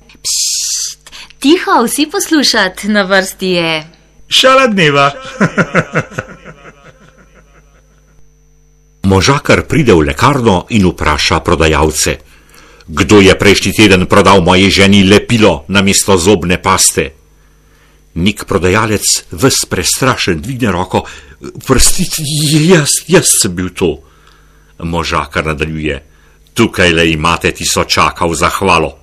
Pšt, tiho, vsi poslušat, na vrsti je. Šala dneva. Možakar pride v lekarno in vpraša prodajalce: Kdo je prejšnji teden prodal moji ženi lepilo namesto zobne paste? Nek prodajalec, ves prestrašen, dvigne roko: Prostite, jaz sem bil to. Možakar nadaljuje: Tukaj le imate tisočaka v zahvalo.